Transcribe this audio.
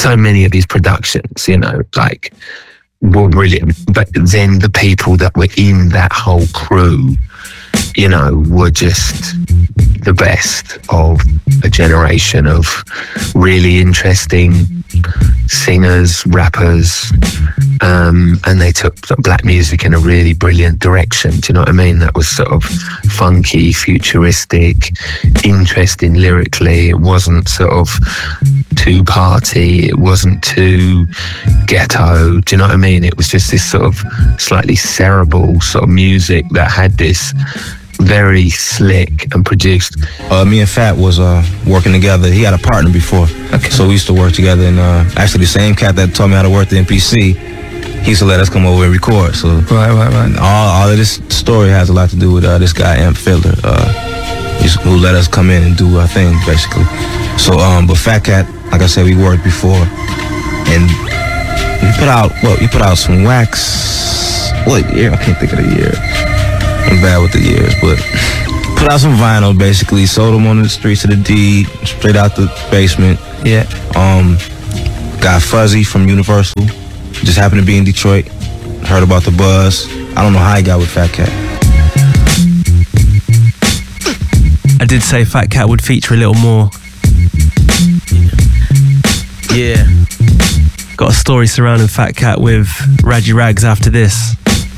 so many of his productions, you know, like, were brilliant. But then the people that were in that whole crew, you know, were just the best of a generation of really interesting singers, rappers, and they took black music in a really brilliant direction. Do you know what I mean? That was sort of funky, futuristic, interesting lyrically. It wasn't sort of too party, it wasn't too ghetto. Do you know what I mean? It was just this sort of slightly cerebral sort of music that had this very slick and produced. Me and Fat was working together. He had a partner before, so we used to work together. And actually, the same cat that taught me how to work the MPC, he used to let us come over and record. So right. All of this story has a lot to do with this guy Amp Fiddler, who let us come in and do our thing basically. So, but Fat Cat, like I said, we worked before, and you put out some wax. What year? I can't think of the year. I'm bad with the years, but put out some vinyl basically, sold them on the streets of the D, straight out the basement. Yeah. Got Fuzzy from Universal, just happened to be in Detroit, heard about the buzz. I don't know how he got with Fat Cat. I did say Fat Cat would feature a little more. Yeah. Got a story surrounding Fat Cat with Raji Rags after this.